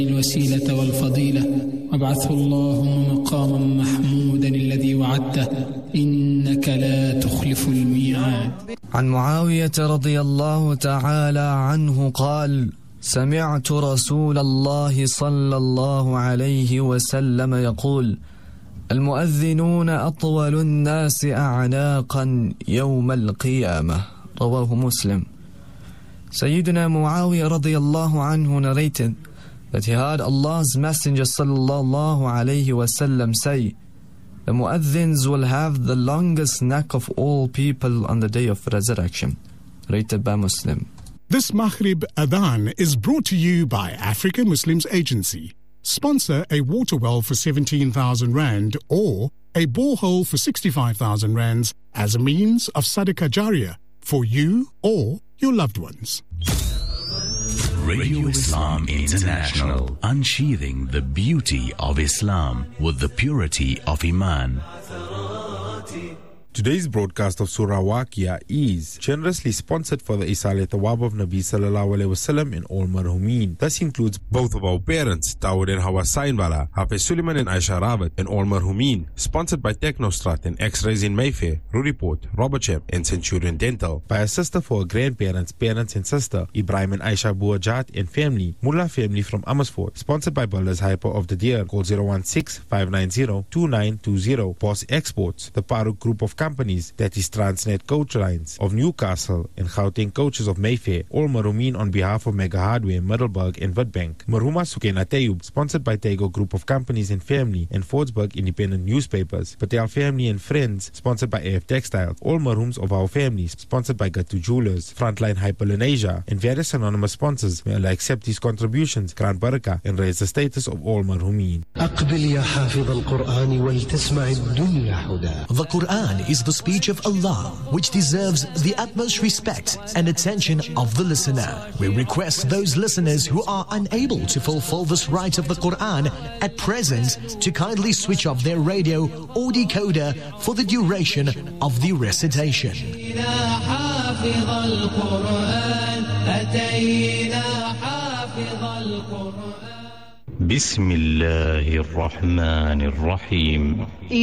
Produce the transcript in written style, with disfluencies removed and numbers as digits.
الوسيلة والفضيلة وابعثه اللهم مقاما محمودا الذي وعدته إنك لا تخلف الميعاد. عن معاوية رضي الله تعالى عنه قال: سمعت رسول الله صلى الله عليه وسلم يقول: المؤذنون أطول الناس أعناقا يوم القيامة. رواه Muslim. Sayyidina Muawiyah radiyallahu anhu narrated that he heard Allah's Messenger sallallahu alayhi wasallam say, the mu'adhins will have the longest neck of all people on the day of resurrection. Rated by Muslim. This Maghrib Adhan is brought to you by African Muslims Agency. Sponsor a water well for 17,000 Rand or a borehole for 65,000 Rands as a means of Sadaqah Jariyah for you or your loved ones. Radio Islam International, unsheathing the beauty of Islam with the purity of Iman. Today's broadcast of Surah Waqia is generously sponsored for the Isal Thawab of Nabi Sallallahu Alaihi Wasallam and all marhumin. This includes both of our parents, Dawood and Hawa Sainbala, Hafiz Suleiman and Aisha Rawat, and all marhumin. Sponsored by Technostrat and X-Rays in Mayfair, Ruriport, Robertsham and Centurion Dental. By a sister for her grandparents, parents and sister, Ibrahim and Aisha Buajat and family, Mullah family from Amersfoort. Sponsored by Builders Hyper of the Deer. Call 016-590-2920. Boss Exports, the Paruk Group of companies, that is Transnet Coach Lines of Newcastle and Gauteng Coaches of Mayfair, all marhumin on behalf of Mega Hardware, Middelburg and Witbank. Marhuma Sukena Tayub, sponsored by Tego Group of Companies and Family and Fordsburg Independent Newspapers. Patel Family and Friends, sponsored by AF Textiles. All marhums of our families, sponsored by Gatu Jewelers, Frontline Hyperlenasia and various anonymous sponsors. May Allah accept these contributions, grant barakah and raise the status of all marhumin. The Quran is the speech of Allah, which deserves the utmost respect and attention of the listener. We request those listeners who are unable to fulfill this right of the Quran at present to kindly switch off their radio or decoder for the duration of the recitation. Bismillahir Rahmanir Rahim.